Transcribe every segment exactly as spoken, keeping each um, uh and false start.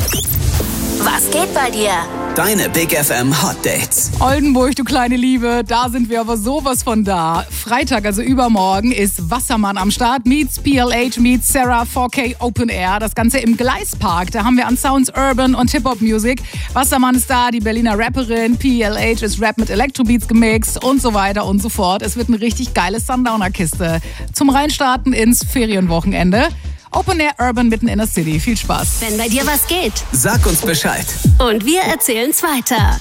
Was geht bei dir? Deine Big F M Hot Dates. Oldenburg, du kleine Liebe, da sind wir aber sowas von da. Freitag, also übermorgen, ist Wassermann am Start. Meets P L H, meets Sarah vier K Open Air. Das Ganze im Gleispark. Da haben wir an Sounds Urban und Hip-Hop-Music. Wassermann ist da, die Berliner Rapperin. P L H ist Rap mit Electrobeats gemixt und so weiter und so fort. Es wird eine richtig geile Sundowner-Kiste. Zum Reinstarten ins Ferienwochenende. Open Air Urban mitten in der City. Viel Spaß. Wenn bei dir was geht. Sag uns Bescheid. Und wir erzählen's weiter.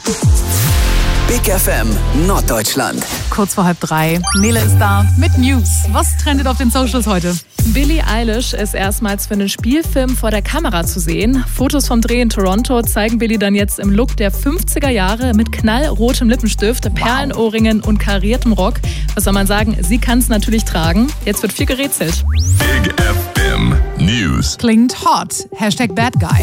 Big F M Norddeutschland. Kurz vor halb drei. Nele ist da mit News. Was trendet auf den Socials heute? Billie Eilish ist erstmals für einen Spielfilm vor der Kamera zu sehen. Fotos vom Dreh in Toronto zeigen Billie dann jetzt im Look der fünfziger Jahre mit knallrotem Lippenstift, Perlenohrringen und kariertem Rock. Was soll man sagen? Sie kann es natürlich tragen. Jetzt wird viel gerätselt. Big F M News. Klingt hot. Hashtag Bad Guy.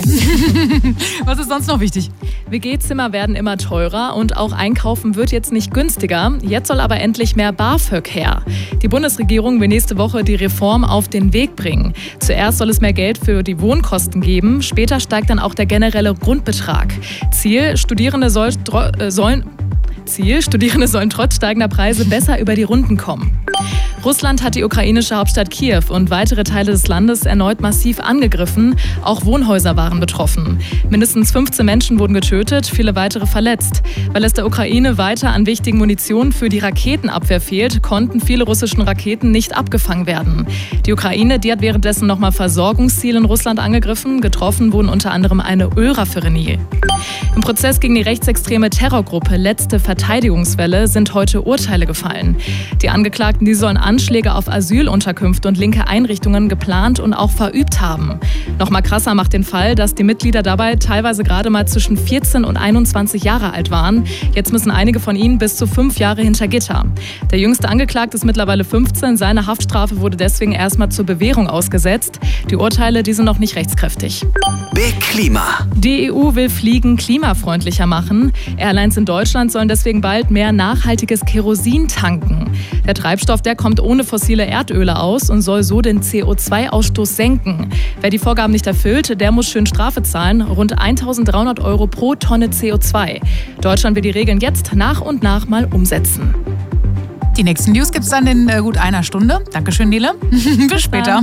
Was ist sonst noch wichtig? W G-Zimmer werden immer teurer und auch Einkaufen wird jetzt nicht günstiger. Jetzt soll aber endlich mehr BAföG her. Die Bundesregierung will nächste Woche die Reform auf den Weg bringen. Zuerst soll es mehr Geld für die Wohnkosten geben. Später steigt dann auch der generelle Grundbetrag. Ziel, Studierende soll, äh, sollen... Ziel, Studierende sollen trotz steigender Preise besser über die Runden kommen. Russland hat die ukrainische Hauptstadt Kiew und weitere Teile des Landes erneut massiv angegriffen. Auch Wohnhäuser waren betroffen. Mindestens fünfzehn Menschen wurden getötet, viele weitere verletzt. Weil es der Ukraine weiter an wichtigen Munition für die Raketenabwehr fehlt, konnten viele russischen Raketen nicht abgefangen werden. Die Ukraine, die hat währenddessen nochmal Versorgungsziele in Russland angegriffen. Getroffen wurden unter anderem eine Ölraffinerie. Im Prozess gegen die rechtsextreme Terrorgruppe Letzte Verteidigungswelle sind heute Urteile gefallen. Die Angeklagten, die sollen Anschläge auf Asylunterkünfte und linke Einrichtungen geplant und auch verübt haben. Noch mal krasser macht den Fall, dass die Mitglieder dabei teilweise gerade mal zwischen vierzehn und einundzwanzig Jahre alt waren. Jetzt müssen einige von ihnen bis zu fünf Jahre hinter Gitter. Der jüngste Angeklagte ist mittlerweile fünfzehn. Seine Haftstrafe wurde deswegen erstmal zur Bewährung ausgesetzt. Die Urteile, die sind noch nicht rechtskräftig. Big Klima. Die E U will Fliegen klimafreundlicher machen. Airlines in Deutschland sollen deswegen bald mehr nachhaltiges Kerosin tanken. Der Treibstoff, der kommt ohne fossile Erdöle aus und soll so den C O zwei Ausstoß senken. Wer die Vorgaben nicht erfüllt, der muss schön Strafe zahlen, rund eintausenddreihundert Euro pro Tonne C O zwei. Deutschland will die Regeln jetzt nach und nach mal umsetzen. Die nächsten News gibt's dann in äh, gut einer Stunde. Dankeschön, Nele. Bis später.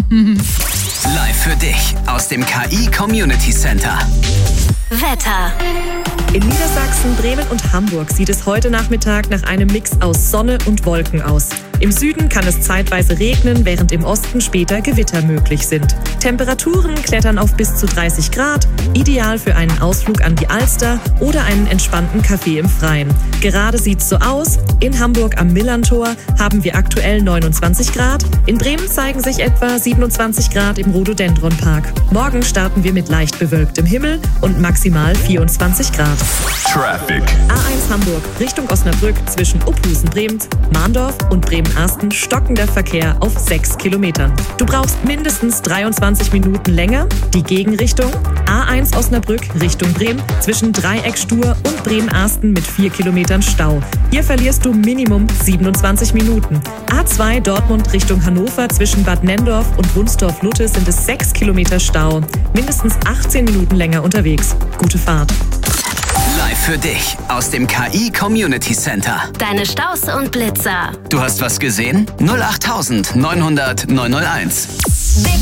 Live für dich aus dem K I Community Center. Wetter. In Niedersachsen, Bremen und Hamburg sieht es heute Nachmittag nach einem Mix aus Sonne und Wolken aus. Im Süden kann es zeitweise regnen, während im Osten später Gewitter möglich sind. Temperaturen klettern auf bis zu dreißig Grad, ideal für einen Ausflug an die Alster oder einen entspannten Kaffee im Freien. Gerade sieht's so aus. In Hamburg am Millerntor haben wir aktuell neunundzwanzig Grad. In Bremen zeigen sich etwa siebenundzwanzig Grad im Rhododendronpark. Morgen starten wir mit leicht bewölktem Himmel und maximal vierundzwanzig Grad. Traffic. A eins Hamburg Richtung Osnabrück zwischen Uphusen-Bremt, Mahndorf und Bremen-Arsten stockender Verkehr auf sechs Kilometern. Du brauchst mindestens dreiundzwanzig Minuten länger. Die Gegenrichtung A eins Osnabrück Richtung Bremen zwischen Dreieckstuhr und Bremen-Arsten mit vier Kilometern Stau. Hier verlierst du Minimum siebenundzwanzig Minuten. A zwei Dortmund Richtung Hannover zwischen Bad Nenndorf und Wunstorf-Lutte sind es sechs Kilometer Stau. Mindestens achtzehn Minuten länger unterwegs. Gute Fahrt. Live für dich aus dem K I Community Center. Deine Staus und Blitzer. Du hast was gesehen? null acht neunhundert neunhunderteins. Big